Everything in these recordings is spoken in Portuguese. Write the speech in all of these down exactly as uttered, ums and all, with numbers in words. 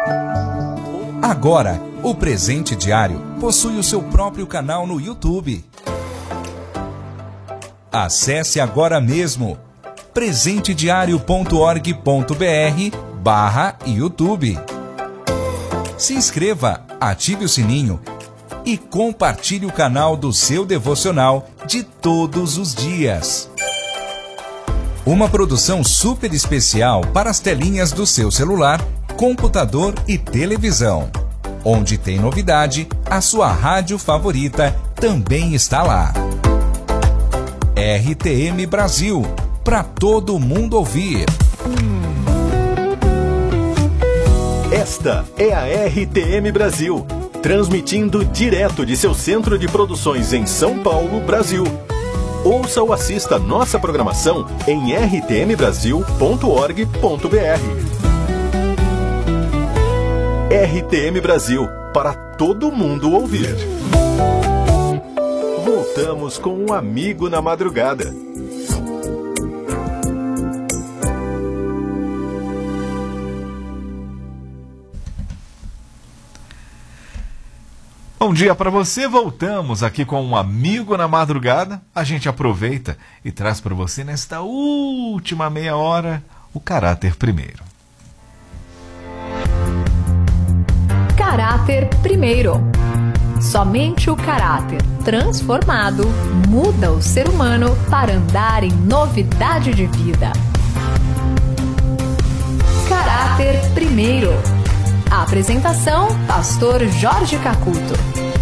Agora, o Presente Diário possui o seu próprio canal no YouTube. Acesse agora mesmo presente diário ponto org ponto br barra YouTube. Se inscreva, ative o sininho e compartilhe o canal do seu devocional de todos os dias. Uma produção super especial para as telinhas do seu celular, computador e televisão. Onde tem novidade, a sua rádio favorita também está lá. R T M Brasil, para todo mundo ouvir. Esta é a R T M Brasil, transmitindo direto de seu centro de produções em São Paulo, Brasil. Ouça ou assista nossa programação em r t m brasil ponto org ponto br. R T M Brasil, para todo mundo ouvir. Voltamos com um amigo na madrugada. Bom dia para você, voltamos aqui com um amigo na madrugada. A gente aproveita e traz para você nesta última meia hora o caráter primeiro. Caráter primeiro. Somente o caráter transformado muda o ser humano para andar em novidade de vida. Caráter primeiro. A apresentação, pastor Jorge Cacuto.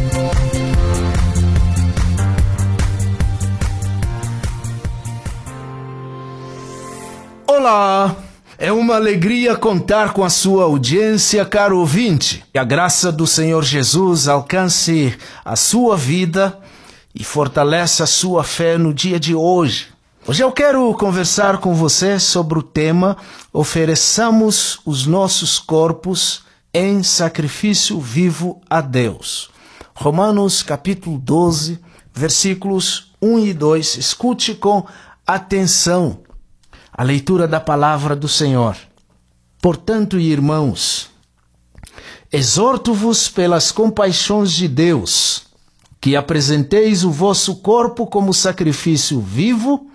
Olá! É uma alegria contar com a sua audiência, caro ouvinte. Que a graça do Senhor Jesus alcance a sua vida e fortaleça a sua fé no dia de hoje. Hoje eu quero conversar com você sobre o tema Ofereçamos os nossos corpos em sacrifício vivo a Deus. Romanos capítulo doze, versículos um e dois. Escute com atenção a leitura da palavra do Senhor. Portanto, irmãos, exorto-vos pelas compaixões de Deus, que apresenteis o vosso corpo como sacrifício vivo,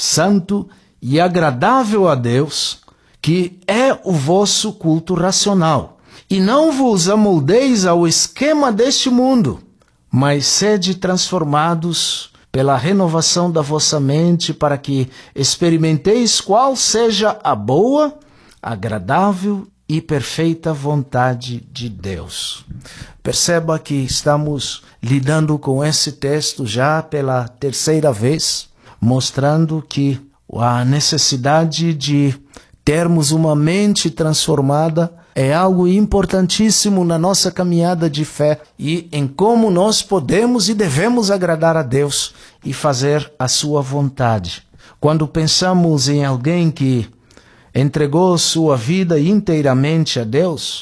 santo e agradável a Deus, que é o vosso culto racional. E não vos amoldeis ao esquema deste mundo, mas sede transformados pela renovação da vossa mente, para que experimenteis qual seja a boa, agradável e perfeita vontade de Deus. Perceba que estamos lidando com esse texto já pela terceira vez, mostrando que a necessidade de termos uma mente transformada é algo importantíssimo na nossa caminhada de fé e em como nós podemos e devemos agradar a Deus e fazer a sua vontade. Quando pensamos em alguém que entregou sua vida inteiramente a Deus,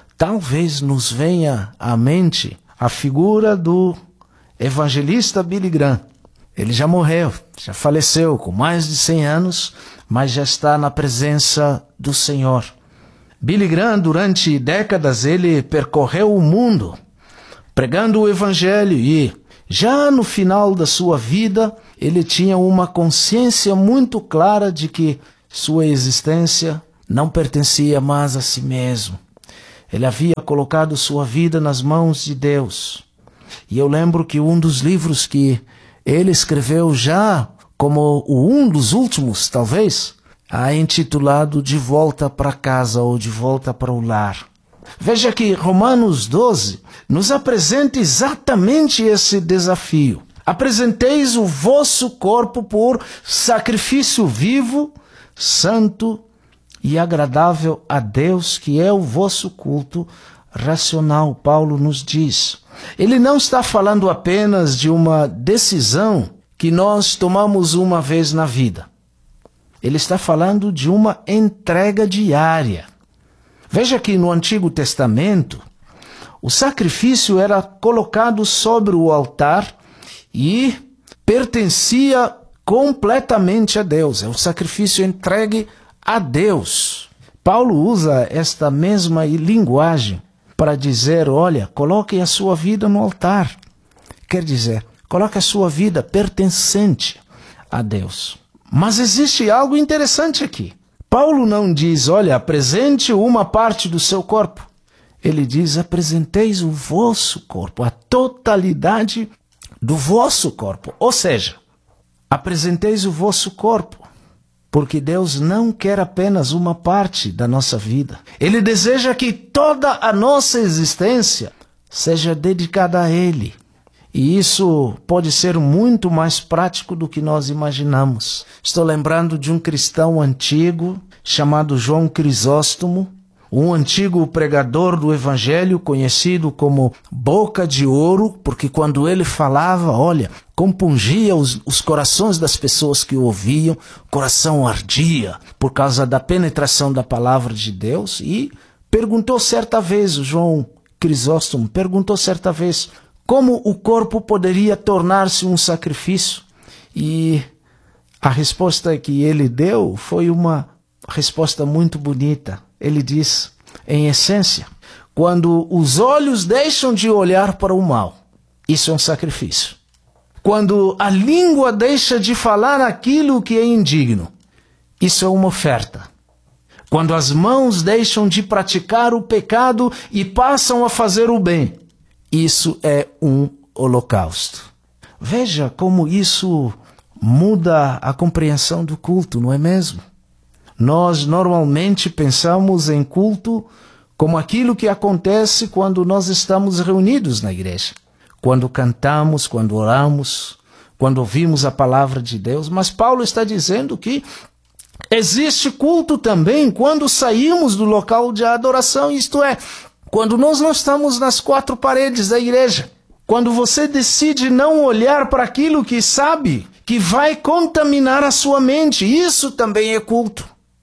talvez nos venha à mente a figura do evangelista Billy Graham. Ele já morreu, já faleceu com mais de cem anos, mas já está na presença do Senhor. Billy Graham, durante décadas, ele percorreu o mundo pregando o evangelho e, já no final da sua vida, ele tinha uma consciência muito clara de que sua existência não pertencia mais a si mesmo. Ele havia colocado sua vida nas mãos de Deus. E eu lembro que um dos livros que ele escreveu já como um dos últimos, talvez, é intitulado De Volta para Casa ou De Volta para o Lar. Veja que Romanos doze nos apresenta exatamente esse desafio. Apresenteis o vosso corpo por sacrifício vivo, santo e agradável a Deus, que é o vosso culto racional, Paulo nos diz. Ele não está falando apenas de uma decisão que nós tomamos uma vez na vida. Ele está falando de uma entrega diária. Veja que no Antigo Testamento, o sacrifício era colocado sobre o altar e pertencia completamente a Deus. É um sacrifício entregue a Deus. Paulo usa esta mesma linguagem para dizer, olha, coloque a sua vida no altar. Quer dizer, coloque a sua vida pertencente a Deus. Mas existe algo interessante aqui. Paulo não diz, olha, apresente uma parte do seu corpo. Ele diz, apresenteis o vosso corpo, a totalidade do vosso corpo. Ou seja, apresenteis o vosso corpo, porque Deus não quer apenas uma parte da nossa vida. Ele deseja que toda a nossa existência seja dedicada a Ele. E isso pode ser muito mais prático do que nós imaginamos. Estou lembrando de um cristão antigo chamado João Crisóstomo, um antigo pregador do Evangelho conhecido como Boca de Ouro, porque quando ele falava, olha, compungia os, os corações das pessoas que o ouviam, o coração ardia por causa da penetração da palavra de Deus. E perguntou certa vez, o João Crisóstomo perguntou certa vez, como o corpo poderia tornar-se um sacrifício? E a resposta que ele deu foi uma resposta muito bonita. Ele diz, em essência, quando os olhos deixam de olhar para o mal, isso é um sacrifício. Quando a língua deixa de falar aquilo que é indigno, isso é uma oferta. Quando as mãos deixam de praticar o pecado e passam a fazer o bem, isso é um holocausto. Veja como isso muda a compreensão do culto, não é mesmo? Nós normalmente pensamos em culto como aquilo que acontece quando nós estamos reunidos na igreja. Quando cantamos, quando oramos, quando ouvimos a palavra de Deus. Mas Paulo está dizendo que existe culto também quando saímos do local de adoração, isto é, quando nós não estamos nas quatro paredes da igreja. Quando você decide não olhar para aquilo que sabe que vai contaminar a sua mente, isso também é culto.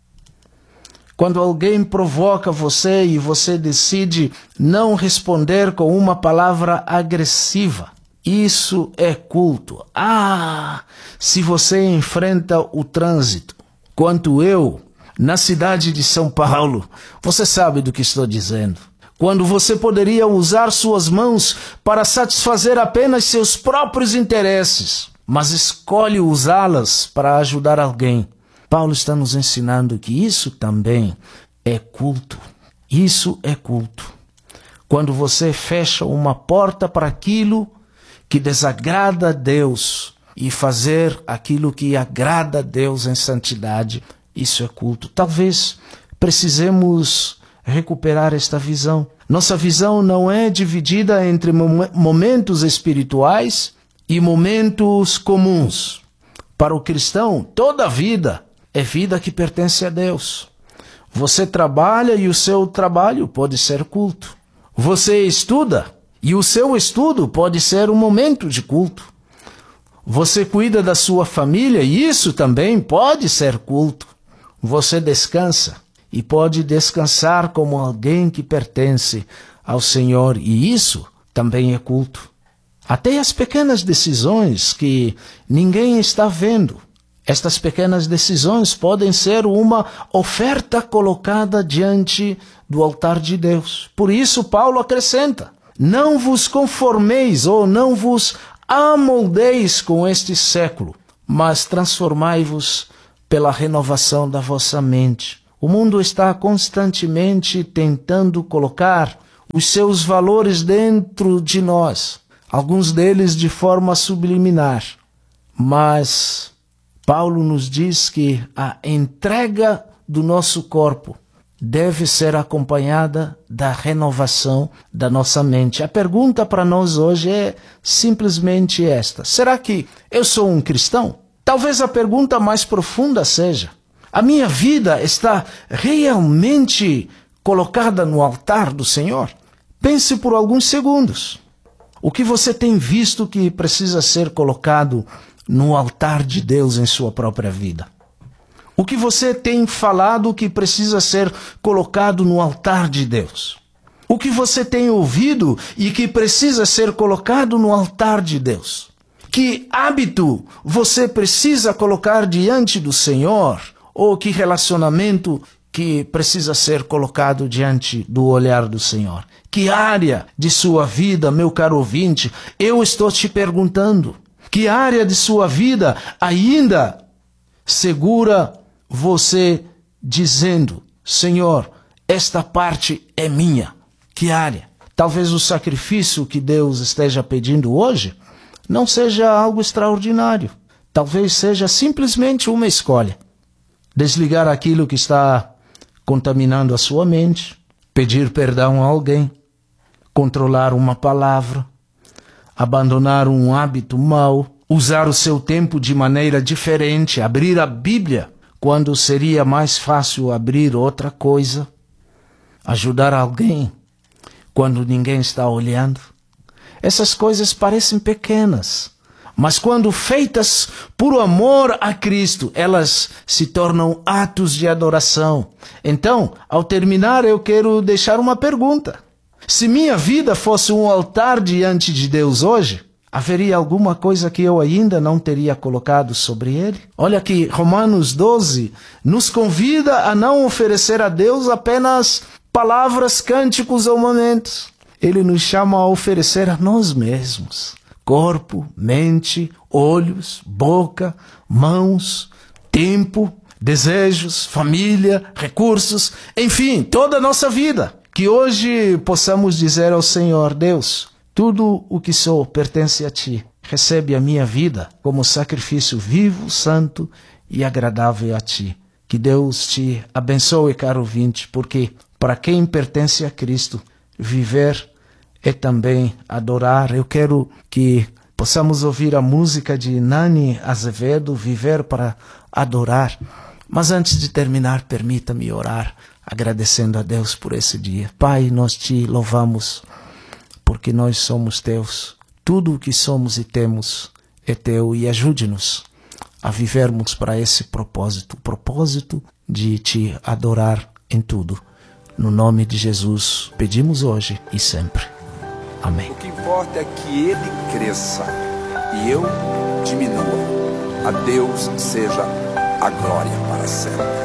Quando alguém provoca você e você decide não responder com uma palavra agressiva, isso é culto. Ah, se você enfrenta o trânsito, quanto eu, na cidade de São Paulo, você sabe do que estou dizendo. Quando você poderia usar suas mãos para satisfazer apenas seus próprios interesses, mas escolhe usá-las para ajudar alguém. Paulo está nos ensinando que isso também é culto. Isso é culto. Quando você fecha uma porta para aquilo que desagrada a Deus e fazer aquilo que agrada a Deus em santidade, isso é culto. Talvez precisemos recuperar esta visão. Nossa visão não é dividida entre momentos espirituais e momentos comuns. Para o cristão, toda a vida é vida que pertence a Deus. Você trabalha e o seu trabalho pode ser culto. Você estuda e o seu estudo pode ser um momento de culto. Você cuida da sua família e isso também pode ser culto. Você descansa e pode descansar como alguém que pertence ao Senhor e isso também é culto. Até as pequenas decisões que ninguém está vendo. Estas pequenas decisões podem ser uma oferta colocada diante do altar de Deus. Por isso Paulo acrescenta, não vos conformeis ou não vos amoldeis com este século, mas transformai-vos pela renovação da vossa mente. O mundo está constantemente tentando colocar os seus valores dentro de nós, alguns deles de forma subliminar, mas Paulo nos diz que a entrega do nosso corpo deve ser acompanhada da renovação da nossa mente. A pergunta para nós hoje é simplesmente esta: será que eu sou um cristão? Talvez a pergunta mais profunda seja: a minha vida está realmente colocada no altar do Senhor? Pense por alguns segundos. O que você tem visto que precisa ser colocado no altar de Deus em sua própria vida? O que você tem falado que precisa ser colocado no altar de Deus? O que você tem ouvido e que precisa ser colocado no altar de Deus? Que hábito você precisa colocar diante do Senhor? Ou que relacionamento que precisa ser colocado diante do olhar do Senhor? Que área de sua vida, meu caro ouvinte, eu estou te perguntando? Que área de sua vida ainda segura você dizendo: Senhor, esta parte é minha? Que área? Talvez o sacrifício que Deus esteja pedindo hoje não seja algo extraordinário. Talvez seja simplesmente uma escolha. Desligar aquilo que está contaminando a sua mente, pedir perdão a alguém, controlar uma palavra, abandonar um hábito mau, usar o seu tempo de maneira diferente, abrir a Bíblia quando seria mais fácil abrir outra coisa, ajudar alguém quando ninguém está olhando. Essas coisas parecem pequenas, mas quando feitas por amor a Cristo, elas se tornam atos de adoração. Então, ao terminar, eu quero deixar uma pergunta. Se minha vida fosse um altar diante de Deus hoje, haveria alguma coisa que eu ainda não teria colocado sobre ele? Olha que Romanos doze nos convida a não oferecer a Deus apenas palavras, cânticos ou momentos. Ele nos chama a oferecer a nós mesmos. Corpo, mente, olhos, boca, mãos, tempo, desejos, família, recursos, enfim, toda a nossa vida. Que hoje possamos dizer ao Senhor: Deus, tudo o que sou pertence a Ti. Recebe a minha vida como sacrifício vivo, santo e agradável a Ti. Que Deus te abençoe, caro ouvinte, porque para quem pertence a Cristo, viver é também adorar. Eu quero que possamos ouvir a música de Nani Azevedo, Viver para Adorar. Mas antes de terminar, permita-me orar, agradecendo a Deus por esse dia. Pai, nós te louvamos, porque nós somos teus. Tudo o que somos e temos é teu, e ajude-nos a vivermos para esse propósito, o propósito de te adorar em tudo. No nome de Jesus, pedimos hoje e sempre. Amém. O que importa é que ele cresça e eu diminua. A Deus seja a glória para sempre.